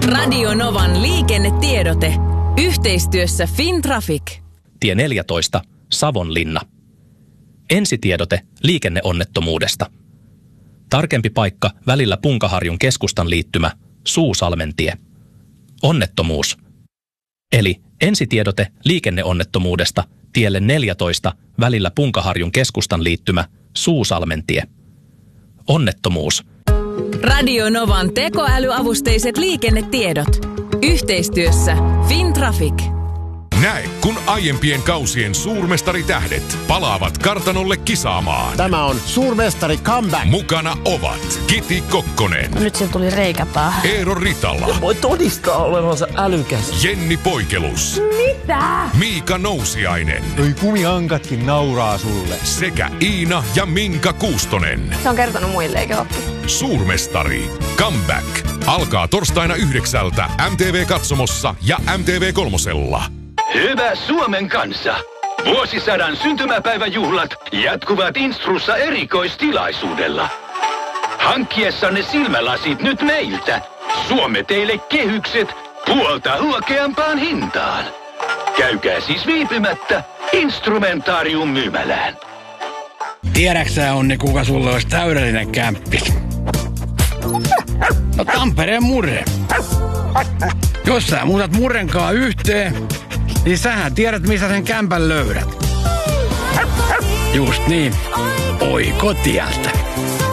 Radio Novan liikennetiedote. Yhteistyössä Fintraffic. Tie 14, Savonlinna. Ensitiedote liikenneonnettomuudesta. Tarkempi paikka välillä Punkaharjun keskustan liittymä, Suusalmentie. Onnettomuus. Eli ensitiedote liikenneonnettomuudesta tielle 14 välillä Punkaharjun keskustan liittymä, Suusalmentie. Onnettomuus. Radio Novan tekoälyavusteiset liikennetiedot. Yhteistyössä Fintraffic. Näe, kun aiempien kausien suurmestaritähdet palaavat kartanolle kisaamaan. Tämä on suurmestari comeback. Mukana ovat Kiti Kokkonen. Nyt se tuli reikä päähän. Eero Ritala. Voi todistaa olevansa älykäs. Jenni Poikelus. Mitä? Miika Nousiainen. Noi kumihankatkin nauraa sulle. Sekä Iina ja Minka Kuustonen. Se on kertonut muille, eikö oppi? Suurmestari comeback alkaa torstaina 9 MTV-katsomossa ja MTV3. Hyvä Suomen kansa! Vuosisadan syntymäpäiväjuhlat jatkuvat Instrussa erikoistilaisuudella. Hankkiessanne silmälasit nyt meiltä. Suomme teille kehykset puolta huokeampaan hintaan. Käykää siis viipymättä Instrumentaarium myymälään. Tiedäksä, Onni, kuka sulle olisi täydellinen kämppis? No Tampereen Murre. Jos sä muutat Murrenkaa yhteen, niin sähän tiedät, missä sen kämpän löydät. Just niin. Oikotieltä.